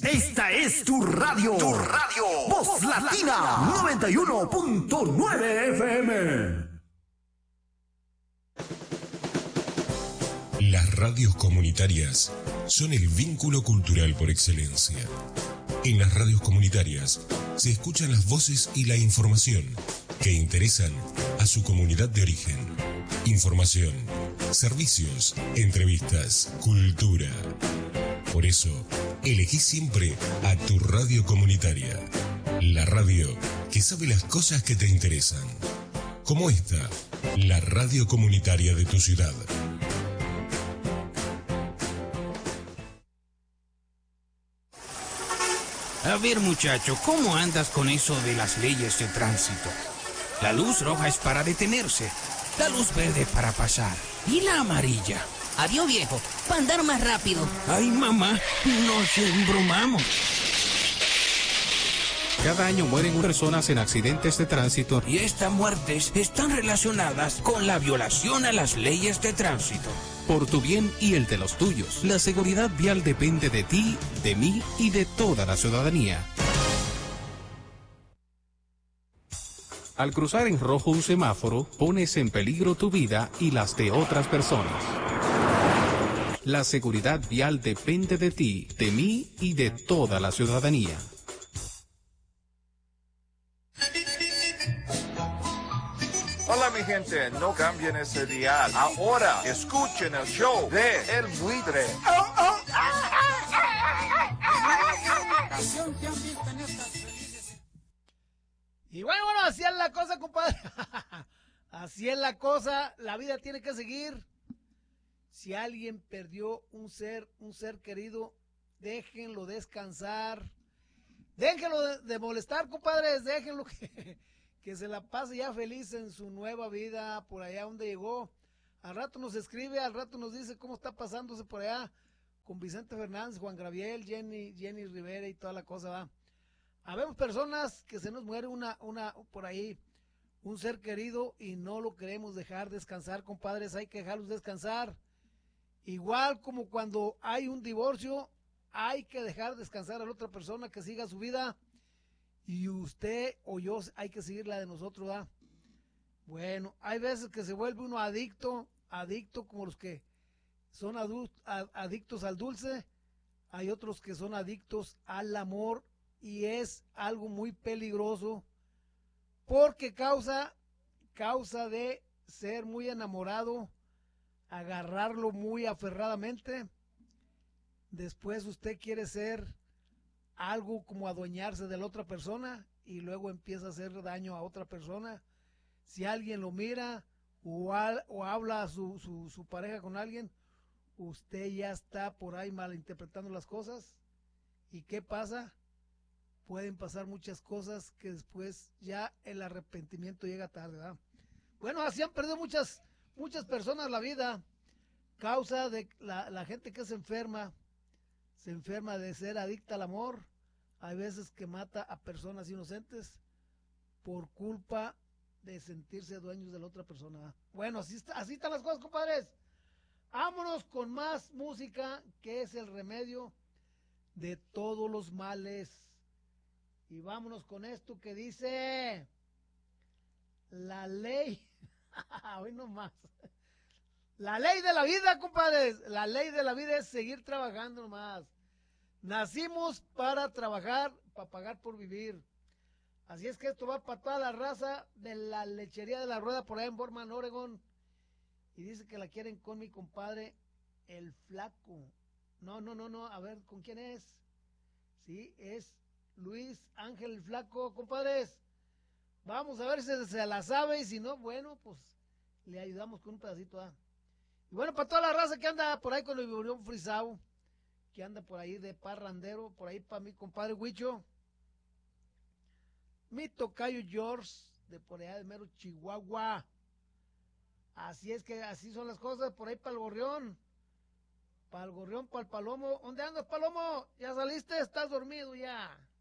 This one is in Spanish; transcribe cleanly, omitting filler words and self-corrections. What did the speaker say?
Esta es tu radio. Tu radio. Voz Latina 91.9 FM. Las radios comunitarias son el vínculo cultural por excelencia. En las radios comunitarias se escuchan las voces y la información que interesan a su comunidad de origen. Información, servicios, entrevistas, cultura. Por eso, elegí siempre a tu radio comunitaria. La radio que sabe las cosas que te interesan. Como esta, la radio comunitaria de tu ciudad. A ver, muchacho, ¿cómo andas con eso de las leyes de tránsito? La luz roja es para detenerse, la luz verde para pasar y la amarilla. Adiós, viejo, para andar más rápido. Ay, mamá, nos embromamos. Cada año mueren personas en accidentes de tránsito. Y estas muertes están relacionadas con la violación a las leyes de tránsito. Por tu bien y el de los tuyos, la seguridad vial depende de ti, de mí y de toda la ciudadanía. Al cruzar en rojo un semáforo, pones en peligro tu vida y las de otras personas. La seguridad vial depende de ti, de mí y de toda la ciudadanía. Hola mi gente, no cambien ese dial. Ahora escuchen el show de El Buitre. Y bueno, así es la cosa, compadre. Así es la cosa, la vida tiene que seguir. Si alguien perdió un ser querido, déjenlo descansar. Déjenlo de molestar, compadres, déjenlo que se la pase ya feliz en su nueva vida, por allá donde llegó. Al rato nos escribe, al rato nos dice cómo está pasándose por allá con Vicente Fernández, Juan Gabriel, Jenny Rivera y toda la cosa, va. Habemos personas que se nos muere por ahí, un ser querido y no lo queremos dejar descansar, compadres, hay que dejarlos descansar. Igual como cuando hay un divorcio, hay que dejar descansar a la otra persona que siga su vida. Y usted o yo hay que seguir la de nosotros, ¿verdad? Bueno, hay veces que se vuelve uno adicto como los que son adictos al dulce. Hay otros que son adictos al amor y es algo muy peligroso porque causa de ser muy enamorado, agarrarlo muy aferradamente. Después usted quiere ser algo como adueñarse de la otra persona y luego empieza a hacer daño a otra persona. Si alguien lo mira o habla a su pareja con alguien, usted ya está por ahí malinterpretando las cosas. ¿Y qué pasa? Pueden pasar muchas cosas que después ya el arrepentimiento llega tarde, ¿verdad? Bueno, así han perdido muchas personas la vida, causa de la gente que se enferma de ser adicta al amor. Hay veces que mata a personas inocentes por culpa de sentirse dueños de la otra persona. Bueno, así están las cosas, compadres. Vámonos con más música, que es el remedio de todos los males. Y vámonos con esto que dice la ley. Hoy nomás. La ley de la vida, compadres. La ley de la vida es seguir trabajando nomás. Nacimos para trabajar, para pagar por vivir. Así es que esto va para toda la raza de la lechería de la rueda por allá en Borman, Oregon. Y dice que la quieren con mi compadre, el Flaco. No. A ver, ¿con quién es? Sí, es Luis Ángel el Flaco, compadres. Vamos a ver si se la sabe y si no, bueno, pues le ayudamos con un pedacito. Y bueno, para toda la raza que anda por ahí con el violón frisado, que anda por ahí de parrandero, por ahí para mi compadre Huicho, mi tocayo George, de por allá de mero Chihuahua. Así es que así son las cosas, por ahí para el Gorrión, para el Palomo. ¿Dónde andas, Palomo? ¿Ya saliste? ¿Estás dormido ya?